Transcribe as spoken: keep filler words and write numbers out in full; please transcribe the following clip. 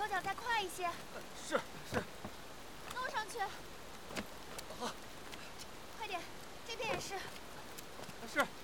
手脚再快一些。 是是。 弄上去。 好。 快点，这边也是。 是。